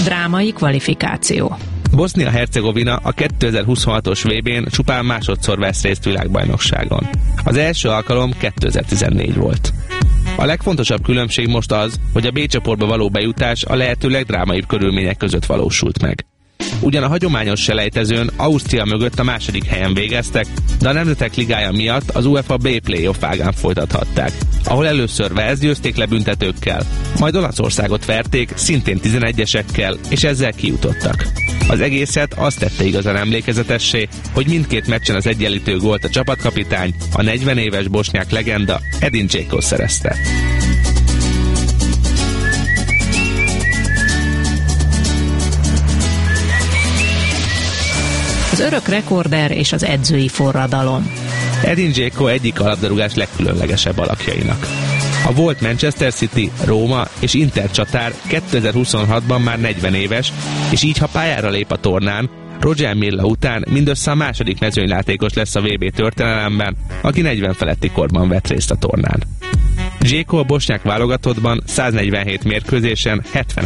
Drámai kvalifikáció. Bosznia-Hercegovina a 2026-os VB-n csupán másodszor vesz részt világbajnokságon. Az első alkalom 2014 volt. A legfontosabb különbség most az, hogy a B csoportba való bejutás a lehető legdrámaibb körülmények között valósult meg. Ugyan a hagyományos selejtezőn Ausztria mögött a második helyen végeztek, de a Nemzetek Ligája miatt az UEFA B playoff ágán folytathatták, ahol először Wales győzték le büntetőkkel, majd Olaszországot verték szintén 11-esekkel, és ezzel kijutottak. Az egészet azt tette igazán emlékezetessé, hogy mindkét meccsen az egyenlítő gólt a csapatkapitány, a 40 éves bosnyák legenda Edin Dzeko szerezte. Az örök rekorder és az edzői forradalom. Edin Dzeko egyik a labdarúgás legkülönlegesebb alakjainak. A volt Manchester City, Róma és Inter csatár 2026-ban már 40 éves, és így ha pályára lép a tornán, Roger Milla után mindössze a második mezőnylátékos lesz a VB történelemben, aki 40 feletti korban vett részt a tornán. Dzeko a bosnyák válogatottban 147 mérkőzésen 70